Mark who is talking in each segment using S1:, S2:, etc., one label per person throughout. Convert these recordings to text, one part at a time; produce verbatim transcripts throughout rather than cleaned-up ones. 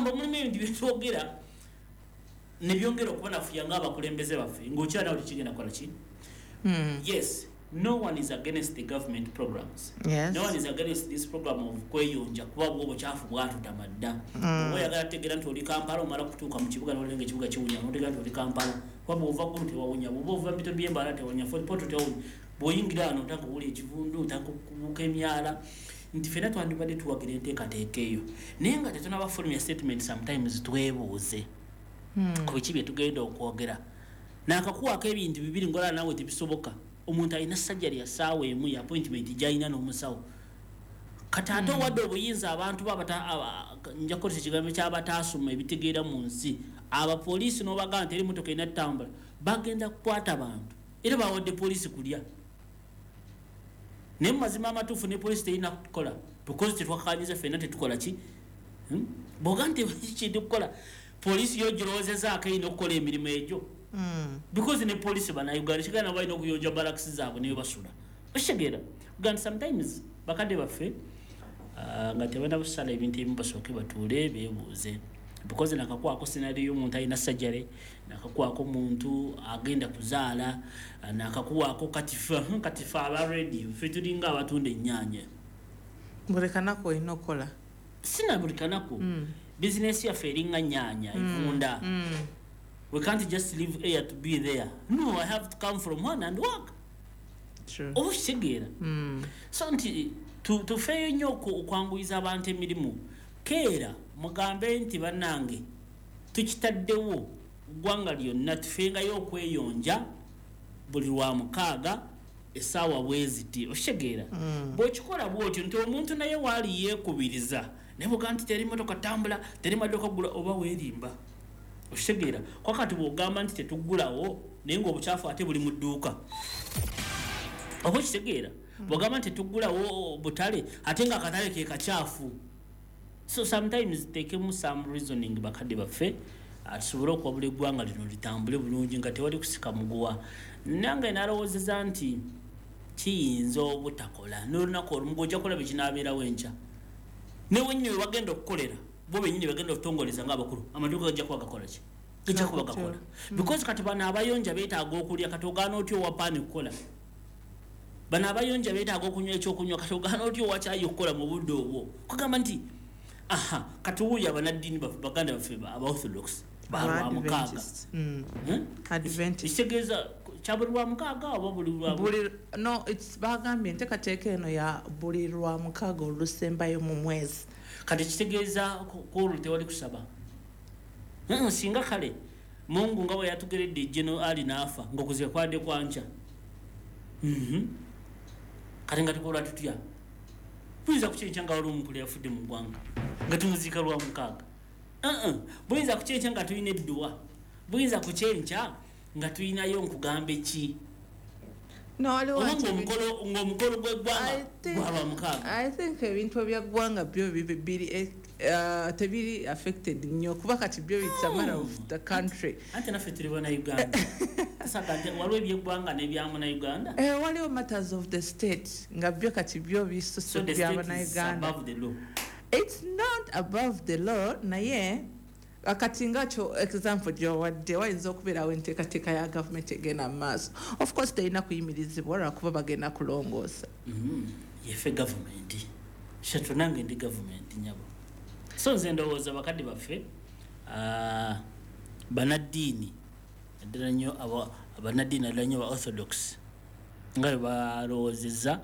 S1: gamba mulimu ebintu byetwogera ne byongera okuba nafuya ng'abakulembeze baffe ng'okyala oli kigenda kukola ki. Yes, no one is against the government programs.
S2: Yes.
S1: No one is against this program of kweyonja kuba bwo buchafu bwatutamadda. Oyagala tegera nti oli Kampala omala kutuuka mu kibuga n'olenga ekibuga kiwunya n'otegera nti oli Kampala kuba bw'ova ggulu tewawunya bw'oba ova mu bitundu by'embala tewawunya poto tewawunya bw'oyingira wano otanga okuwula ekivundu otanga okubuuka emyala nti ffenna twandibadde tuwagira enteekateeka eyo naye nga tetunabafulumya statement sometimes twebuuze ku biki bye tugenda okwogera n'akakuwaako ebintu bibiri ngola naawe tebisoboka omuntu alina sajjali ya ssaawa emu ya appointment gy'alina n'omusawo kati ate owadde obuyinza abantu nja kukozesa ekigambo ky'abataasoma ebitegeera mu nsi abapoliisi n'obagamba nti eri emmotoka erina ttambula bagenda kukwata abantu era bawadde poliisi kulya naye mu mazima amatuufu ne poliisi terina kukola because tetwakakanyiza ffenna tetukola ki bw'oga nti kindi kukola poliisi yo girowoozezaako erina okukola emirimu egyo because ne poliisi bannayuganda kigana balina okuyonja balakisi zaabwe neyo basula okitegeera uganda sometimes bakadde baffe nga tebalina busala ebintu ebimu basooke batuule beebuuze because nakakwako scenario y'omuntu alina sajjale nakakwako omuntu agenda kuzaala nakakuwako katifa katifa aba radio ffe tulinga abatunda ennyaanya
S2: buli kanako olina okukola
S1: sina buli kanako bizinesi yaffe eringa nnyaanya evunda we can't just leave here to be there. No, I have to come from one and work.
S2: True.
S1: Oh, shigera.
S2: Mm.
S1: So nti tu tufeyo nnyo okwanguyiza abantu emirimu. Keera mugambe nti bannange tukitaddewo ggwanga lyonna tufengayo okweyonja buli lwa mukaaga essaawa bweziti oshegeera
S2: mm.
S1: bw'okikola bw'otyo nti omuntu naye waali yeekubiriza naye bw'ogamba nti teri motoka tambula teri maduuka gula oba weerimba oshegeera kwakati bw'ogamba nti tetuggulawo naye ng'obucaafu ate buli mu dduuka oba okitegeera bw'ogamba nti tetuggulawo butale ate ng'akatale ke kacaafu. So sometimes tekemu some reasoning bakadde baffe atusobole okwabula eggwanga lino litambule bulungi nga tewali kusika muguwa nange nalowoozeza nti kiyinza obutakola n'olunaku olumu gojja kulaba ekinaabeerawo enkya newe nnyo we bagenda okukolera bo bennyini bagenda okutongoleza ng'abakulu amaduuka gajja kuba gakola ki gajja kuba gakola because kati bano abayonja beetaaga okulya kati ogaana otya owapaani kukola bano abayonja beetaaga okunywa ekyokunywa kati ogaana otya owakyayi okukola mu budde obwo kugamba nti aha kati wuuyo abanaddiini baffe baganda baffe aba-orthodox balwa mukaaga kitegeeza kya buli lwa mukaaga oba buli
S2: buli no it's bagambye enteekateeka eno ya buli lwa mukaaga olusembayo mu mwezi
S1: kati kitegeeza kwolwo tewali kusaba singa kale mungu nga bwe yatugeredde ejjeno ali n'afa ng'okuzika kwadde kwanca kati nga tukola tutya buyinza kukyenkya nga wali omukulu yafudde mu ggwanga nga tumuziika lwa mukaaga buyinza kukyenkya nga tulina edduwa buyinza kukyenkya nga tulinayo nkugamba eki ng'omukolo gw'eggwanga gwaba mukaaga.
S2: I think ebintu ebyaggwanga byo biri tebiri affected nnyo kuba kati byo it's a matter of the country.
S1: Ante naffe tuli bannayuganda waliwo ebyeggwanga n'ebyamu na Uganda
S2: waliwo matters of the state nga byo kati byo bisusse by'abannayuganda. It's not above the law naye akati ngakyo example gyowadde wayinza okubeerawo enteekateeka ya gavumenti egenda mu maaso of course terina kuyimirizibwa lwakuba bagenda kulongoosa
S1: yeffe gavumenti shatu nange ndi gavumenti nyabo so nze ndowooza bakadde baffe banaddiini ddala nnyo abanaddiini ddala nnyo ba orthodox nga bwe balowoozezza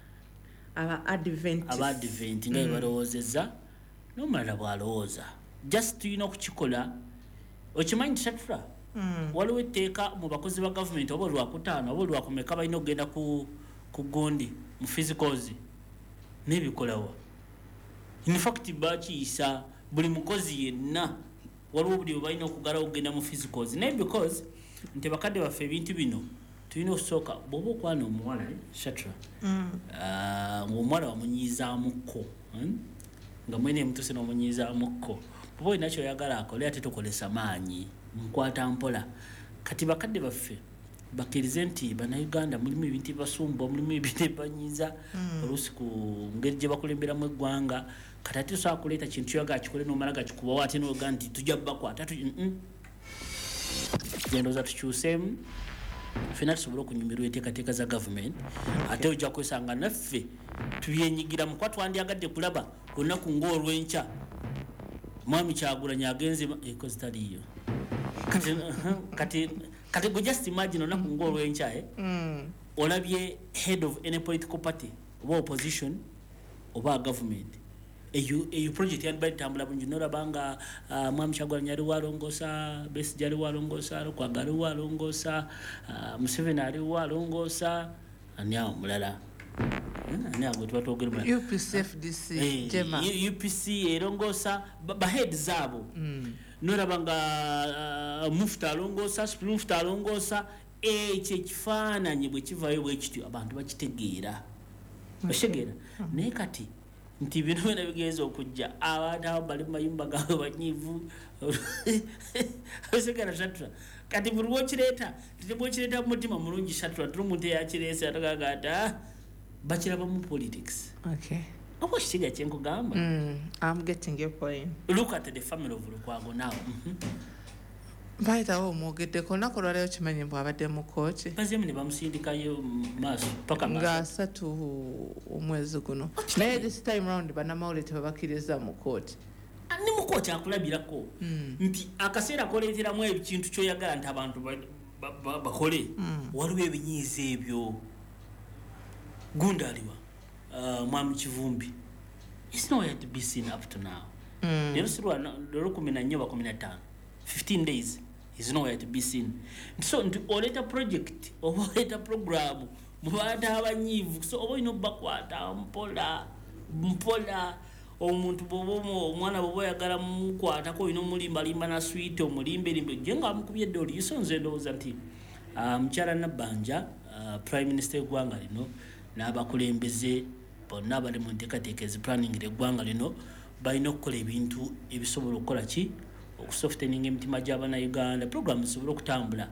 S1: aba-advent nga bwe balowoozezza n'omulala bw'alowooza just tulina okukikola okimanyi tisatula waliwo etteeka mu bakozi ba gavumenti oba olwakutaano oba olwakumeka balina okugenda ku gundi mu physicals n'ebikolawa in fact bakiyisa buli mukozi yenna waliwo buli bwe balina okugalawo okugenda mu physicals naye because nti bakadde baffe ebintu bino tulina okusooka bw'oba okwana omuwala shatra ng'omuwala wamunyiizaamukko nga mwene emutuse n'omunyiizaamukko bw'oba olina kyoyagala akole ate tokolesa maanyi nkwata mpola kati bakadde baffe bakkirize nti bannayuganda mulimu ebintu bibasumba mulimu ebintu ebibanyiiza oluusi ku ngeri gye bakulemberamu eggwanga katati tusobola kuleeta kintu kyoga kikole nomala gakikuba wate noga nti tujja bakwata gendoza tukyuseemu fena tusobole okunyumirwa enteekateeka za gavumenti ate ojja kwesanga naffe tubyenyigira mu kwa twandyagadde kulaba olunaku ng'olwenkya mwami Kyagulanyi agenze ekozi taliyo kati kati kati go just imagine olunaku ng'olwenkya eh olabye head of any political party oba opposition oba government eyo eyo project yandi bali tambula bungi norabanga uh, mwami Kyagulanyi ali walongosa Besigye ali walongosa Lukwago ali walongosa uh, Museveni ali walongosa ani awo mulala ani ago twatogera
S2: U P C F D C hey, jema
S1: U P C erongosa ba head zabo mm. norabanga uh, Mufta alongosa Spring Mufta alongosa ekyo ekifaananyi bwe kivayo bwe kityo abantu bakitegeera bashegeera naye kati nti bino bina bigenza okujja abantu abo bali mu mayumba gaabwe banyiivu bashegeera shatra kati buli lwokireeta tetebwokireeta mutima mulungi shatra tuli omuntu eyakireese atagagata bakiraba mu politics
S2: okay
S1: oba kitiga kyenkugamba
S2: mm, I'm getting your point.
S1: Look at the family of Lukwago now.
S2: Baitawo omwogeddeko olunaku lwaleero kimanyi mbw abadde mu kooti
S1: bazemu ne bamusindikayo maaso paka
S2: nga asatu omwezi guno naye this time round bannamawulire tebabakkiriza mu kooti
S1: ni mu kooti akulabirako nti akaseera koleeteramu ekintu kyoyagala nti abantu bakole waliwo ebinyiiza ebyo gundi aliwa mwami Kivumbi it's nowhere to be seen up to now leero sirwa leero kumi na nnya oba kumi na ttaano fifteen days is nowhere to be seen. So nti oleta project oba oleta program mu bantu abanyiivu so oba ino bakwata mpola mpola omuntu bobo omwana bobo yagala mukwata ko ino mulimba limba na sweet omulimbe limbe jenga mukubye doli isonze ndoza nti mchara na banja prime minister gwanga lino n'abakulembeze bonna abali mu nteekateeka planning le gwanga lino balina okukola ebintu ebisobola okukola ki okusoftening emitima gy'abaana Uganda program zisobola okutambula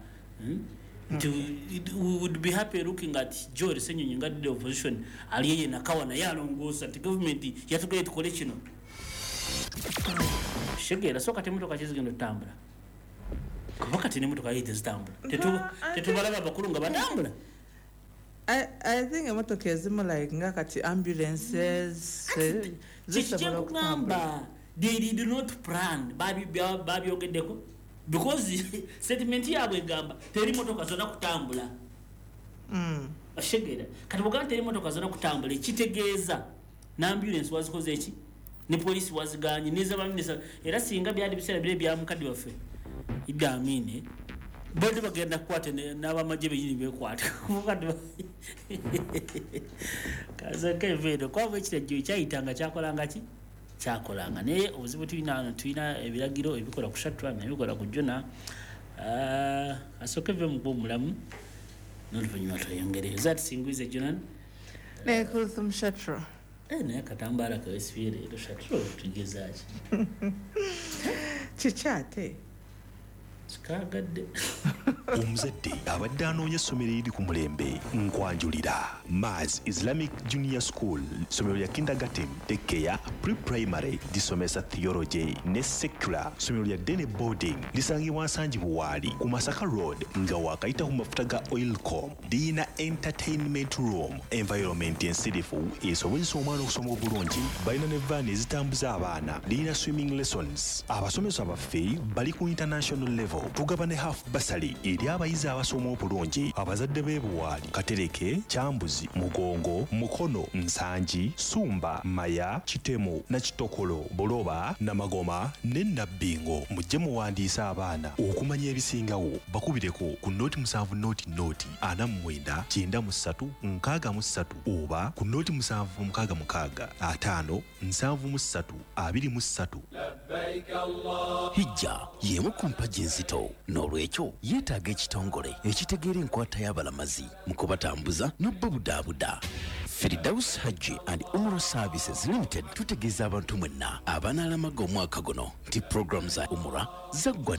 S1: we would be happy looking at George Ssenyonyi nga the opposition ali yeye nakawa na yalongosa nti government yatugale tukole kino shegera so kati mutoka kizigendo tambula wakati ni mutoka yite zitambula tetu tetubalaba bakulunga batambula
S2: I I think emotoka ezimu like nga kati ambulances
S1: zisobola okutambula. They did not plan babi babi ogedeko because statement yabwe gamba teri motoka zona kutambula mm ashegera kati buganda teri motoka zona kutambula kitegeeza na ambulance wazikoze eki ne police waziganye niza baminisa era singa byali bisera bile bya mukadi wafe idamine bodi bagenda kwate n'aba majebe yini bekwata mukadi kaza kevedo kwa bwekire jyo cyayitanga cyakolanga ki kyakolanga naye obuzibu tulina tulina ebiragiro ebikola ku shatwa n'ebikola ku jona uh, asokeve mu bomulamu n'oluvannyuma tweyongereza tusinguize jonan
S2: ne kulthum shatwa
S1: eh naye katambala ka esfire ero shatwa tugezaaki
S2: kikyate
S1: kikagadde
S3: omuzadde abadde anoonya essomero eriri ku mulembe nkwanjulira Maz Islamic Junior School somero lya kindergarten daycare pre-primary lisomesa theology ne secular somero lya dene boarding lisangibwa Nsanji Buwaali ku Masaka Road nga wakayita ku mafuta ga Oilcom liyina entertainment room environment ensirifu esobozesa omwana okusoma obulungi balina ne van ezitambuza abaana liyina swimming lessons abasomesa baffe bali ku international level tugaba ne half basali eri abayizi abasoma obulungi abazadde b'e Buwaali Katereke Kyambuzi Mugongo Mukono Nsanji Sumba Maya Kitemo na Kitokolo Boloba na Magoma ne Nabbingo mujje muwandiisa abaana okumanya ebisingawo bakubireko ku noti musanvu noti noti ana mwenda kyenda mu ssatu nkaaga mu ssatu oba ku noti musanvu mukaaga mukaaga ataano nsanvu mu ssatu abiri mu ssatu.
S4: Hijja yemu ku mpagi enzito n'olwekyo yeetaaga ekitongole ekitegeera enkwata y'abalamazi mu kubatambuza n'obbabudaabuda. Firdaus Hajji and Umrah Services Limited tutegeeza abantu mwenna abanaalamaga omwaka guno nti program za Umrah zaggwa dda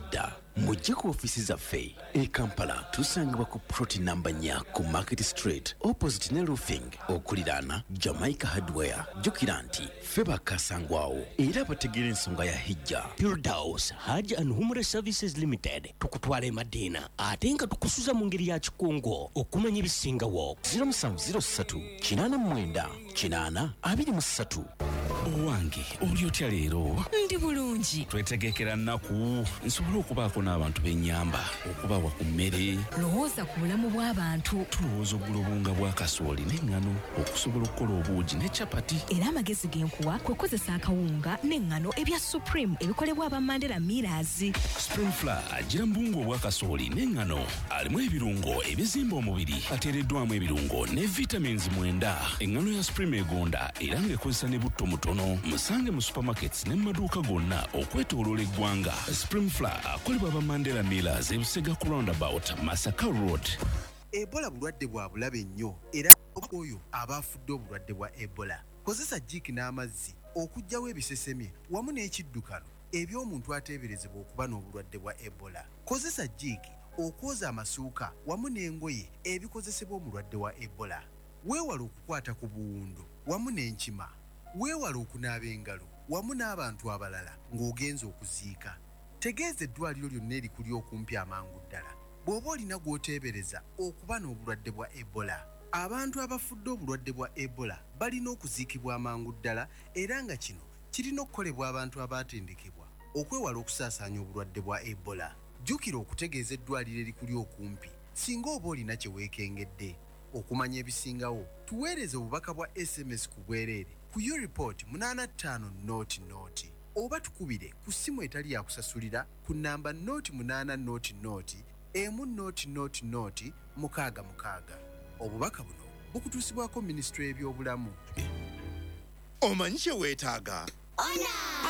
S4: mujje ku ofiisi zaffe e Kampala tusangibwa ku ploti namba nnya ku Market Street opposite ne roofing okuliraana Jamaica Hardware. Jjukira nti ffe bakasangwawo era bategeera ensonga ya hijja.
S5: Firdaus Hajj and Umrah Services Limited tukutwala e Madina ate nga tukusuza mu ngeri ya kikungo okumanya ebisingawo.
S4: zero seven zero three kinaana mwenda kinaana abiri mu ssatu.
S6: Owange oli otya leero?
S7: Ndi bulungi.
S6: Twetegekera nnaku nsobola okubaako n'abantu b'ennyamba okubawa ku mmere.
S7: Lowooza ku bulamu bw'abantu.
S6: Tulowooza oggula obunga bwa kasooli n'eŋŋano okusobola okukola obuugi ne capati.
S7: Era amagezi g'enkuwa kwe kozesa akawunga n'eŋŋano ebya Supreme ebikolebwa aba Mandela Millers.
S6: Spring Flour agira mu buwunga obwa kasooli n'eŋŋano alimu ebirungo ebizimba omubiri ateereddwamu ebirungo ne vitamins mwenda. Eŋŋano ya Supreme egonda era ng'ekozesa ne butto mutono. Musange mu supermarkets ne mu maduuka gonna okwetooloola eggwanga. Spring Flour akolebwa aba Mandela Millers e Busega ku roundabout Masaka Road.
S8: Ebola bulwadde bwa bulabe nnyo era oyo abaafudde obulwadde bwa Ebola. Kozesa jjiiki n'amazzi okuggyawo ebisesemye wamu n'ekiddukano eby'omuntu ateeberezebwa okuba n'obulwadde bwa Ebola. Kozesa jjiiki okwoza amasuuka wamu n'engoye ebikozesebwa omulwadde wa Ebola. Weewala okukwata ku buwundu wamu n'enkima. Weewala okunaaba engalo wamu n'abantu abalala ng'ogenza okuziika. Tegeeza eddwaliro lyonna erikuli okumpi amangu ddala bw'oba olina gw'oteebereza okuba n'obulwadde bwa Ebola. Abantu abafudde obulwadde bwa Ebola balina okuziikibwa amangu ddala era nga kino kirina okukolebwa abantu abaatendekebwa okwewala okusaasaanya obulwadde bwa Ebola. Jjukira okutegeeza eddwaliro erikuli okumpi singa oba olina kye weekengedde. Okumanya ebisingawo tuweereze obubaka bwa S M S ku bwereere ku U-Report munana ttaano noti noti oba tukubire ku ssimu etali yakusasulira ku namba noti munana noti noti emu noti noti noti mukaaga mukaaga. Obubaka buno bukutuusibwako Minisitule y'ebyobulamu.
S3: Omanyi kye weetaaga?
S9: Ona!